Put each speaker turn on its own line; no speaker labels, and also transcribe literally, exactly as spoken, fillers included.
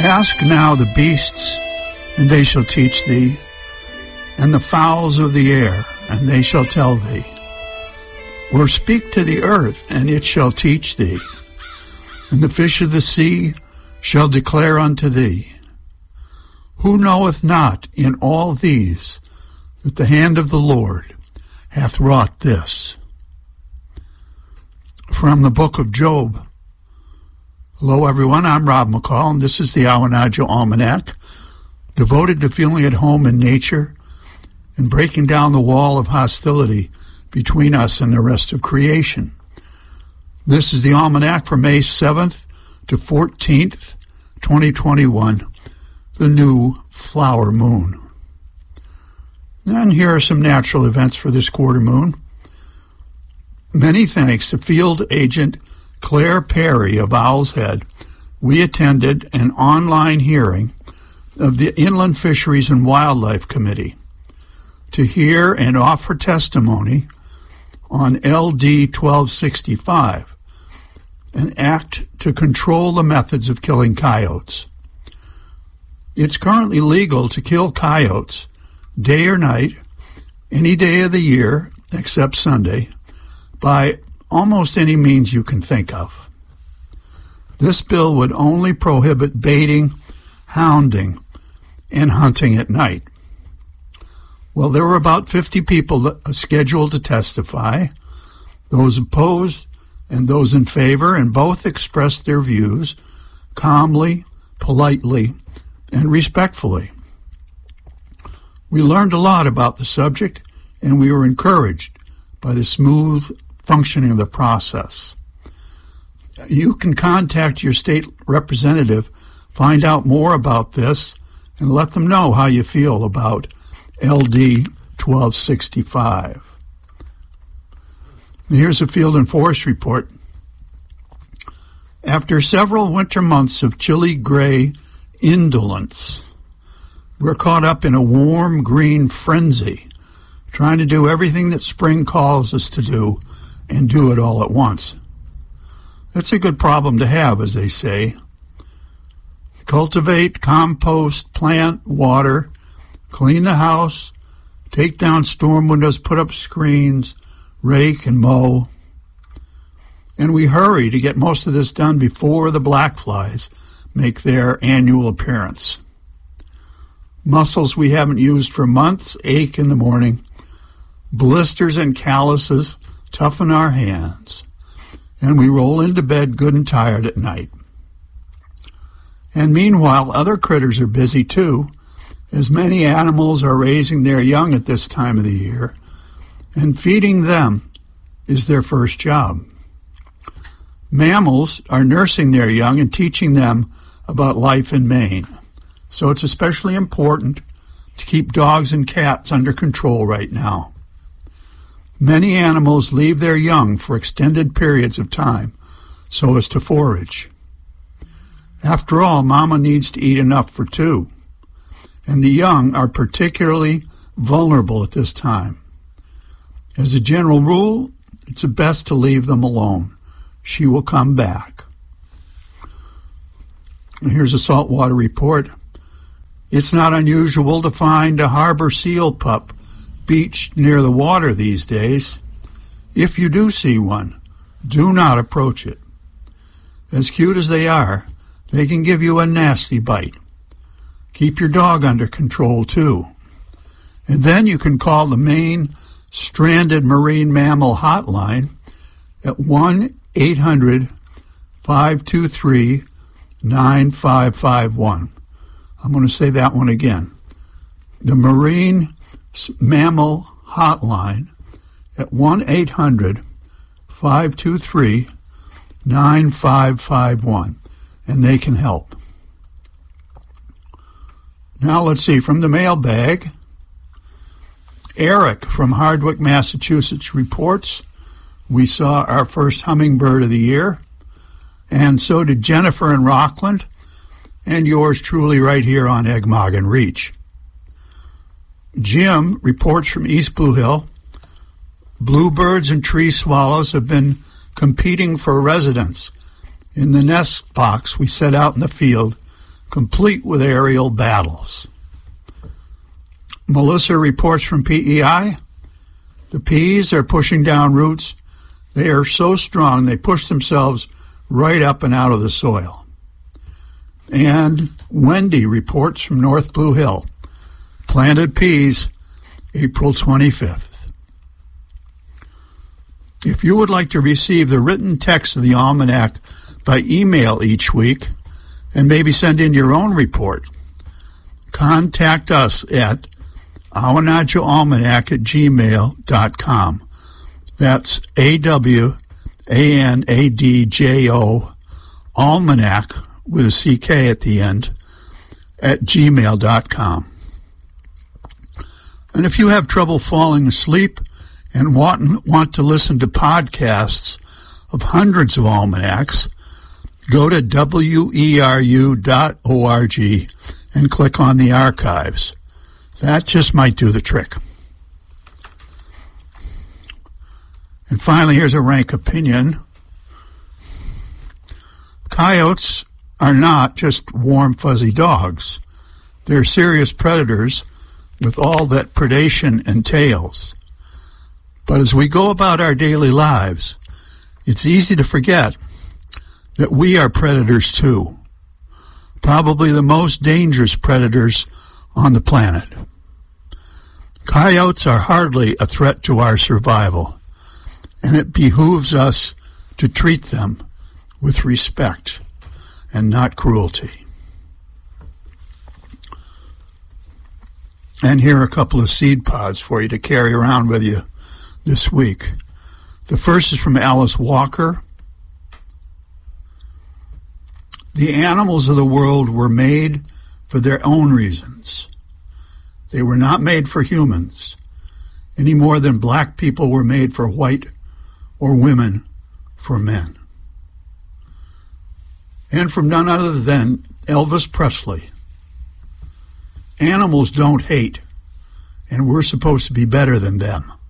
Ask now the beasts, and they shall teach thee, and the fowls of the air, and they shall tell thee. Or speak to the earth, and it shall teach thee, and the fish of the sea shall declare unto thee. Who knoweth not in all these that the hand of the Lord hath wrought this? From the book of Job. Hello, everyone. I'm Rob McCall, and this is the Awanadjo Almanac, devoted to feeling at home in nature and breaking down the wall of hostility between us and the rest of creation. This is the Almanac for May seventh to fourteenth, twenty twenty-one, the new flower moon. And here are some natural events for this quarter moon. Many thanks to Field Agent Claire Perry of Owl's Head, we attended an online hearing of the Inland Fisheries and Wildlife Committee to hear and offer testimony on L D twelve sixty-five, an act to control the methods of killing coyotes. It's currently legal to kill coyotes day or night, any day of the year except Sunday, by almost any means you can think of. This bill would only prohibit baiting, hounding, and hunting at night. Well, there were about fifty people that scheduled to testify, those opposed and those in favor, and both expressed their views calmly, politely, and respectfully. We learned a lot about the subject, and we were encouraged by the smooth functioning of the process. You can contact your state representative, find out more about this, and let them know how you feel about L D twelve sixty-five. Here's a Field and Forest report. After several winter months of chilly gray indolence, we're caught up in a warm green frenzy, trying to do everything that spring calls us to do and do it all at once. That's a good problem to have, as they say. Cultivate, compost, plant, water, clean the house, take down storm windows, put up screens, rake and mow. And we hurry to get most of this done before the black flies make their annual appearance. Muscles we haven't used for months ache in the morning. Blisters and calluses toughen our hands. And we roll into bed good and tired at night. And meanwhile, other critters are busy too, as many animals are raising their young at this time of the year, and feeding them is their first job. Mammals are nursing their young and teaching them about life in Maine. So it's especially important to keep dogs and cats under control right now. Many animals leave their young for extended periods of time so as to forage. After all, mama needs to eat enough for two, and the young are particularly vulnerable at this time. As a general rule, it's best to leave them alone. She will come back. Here's a saltwater report. It's not unusual to find a harbor seal pup beached near the water these days. If you do see one, do not approach it. As cute as they are, they can give you a nasty bite. Keep your dog under control, too. And then you can call the Maine Stranded Marine Mammal Hotline at one eight hundred five two three nine five five one. I'm going to say that one again. The Marine Mammal Hotline at one eight hundred five two three nine five five one, and they can help. Now let's see, from the mailbag, Eric from Hardwick, Massachusetts reports, we saw our first hummingbird of the year, and so did Jennifer in Rockland, and yours truly right here on Egmoggin Reach. Jim reports from East Blue Hill, bluebirds and tree swallows have been competing for residence in the nest box we set out in the field complete with aerial battles. Melissa reports from P E I. The peas are pushing down roots. They are so strong they push themselves right up and out of the soil. And Wendy reports from North Blue Hill. Planted peas, April twenty-fifth. If you would like to receive the written text of the Almanac by email each week and maybe send in your own report, contact us at Awanadjo Almanac at gmail dot com. That's A W A N A D J O, Almanac, with a C K at the end, at gmail dot com. And if you have trouble falling asleep and want, want to listen to podcasts of hundreds of almanacs, go to W E R U dot org and click on the archives. That just might do the trick. And finally, here's a rank opinion. Coyotes are not just warm, fuzzy dogs. They're serious predators with all that predation entails. But as we go about our daily lives, it's easy to forget that we are predators too. Probably the most dangerous predators on the planet. Coyotes are hardly a threat to our survival, and it behooves us to treat them with respect and not cruelty. And here are a couple of seed pods for you to carry around with you this week. The first is from Alice Walker. The animals of the world were made for their own reasons. They were not made for humans, any more than black people were made for white or women for men. And from none other than Elvis Presley. Animals don't hate, and we're supposed to be better than them.